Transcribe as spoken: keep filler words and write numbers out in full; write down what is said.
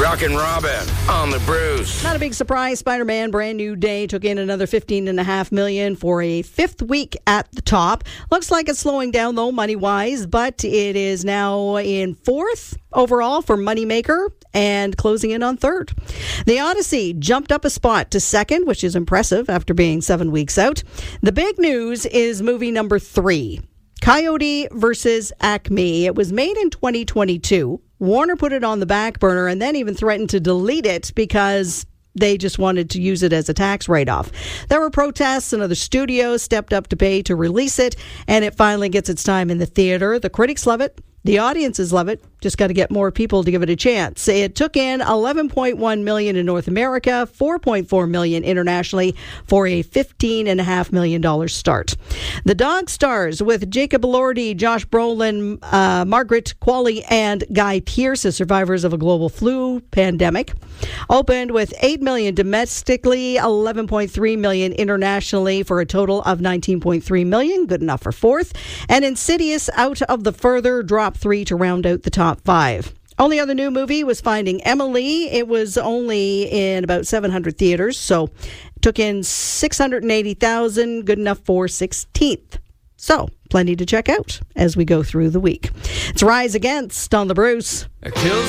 Rockin' Robin on the Bruce. Not a big surprise. Spider-Man Brand New Day took in another fifteen point five million dollars for a fifth week at the top. Looks like it's slowing down, though, money-wise, but it is now in fourth overall for Moneymaker and closing in on third. The Odyssey jumped up a spot to second, which is impressive after being seven weeks out. The big news is movie number three, Coyote versus Acme. It was made in twenty twenty-two. Warner put it on the back burner and then even threatened to delete it because they just wanted to use it as a tax write-off. There were protests and other studios stepped up to pay to release it, and it finally gets its time in the theater. The critics love it. The audiences love it. Just got to get more people to give it a chance. It took in eleven point one million dollars in North America, four point four million dollars internationally for a fifteen point five million dollars start. The Dog stars with Jacob Elordi, Josh Brolin, uh, Margaret Qualley, and Guy Pearce as survivors of a global flu pandemic. Opened with eight million dollars domestically, eleven point three million dollars internationally for a total of nineteen point three million dollars. Good enough for fourth. And Insidious out of the further, drop three to round out the top five. Only other new movie was Finding Emily. It was only in about seven hundred theaters, so took in six hundred eighty thousand, good enough for sixteenth. So, plenty to check out as we go through the week. It's Rise Against on the Bruce.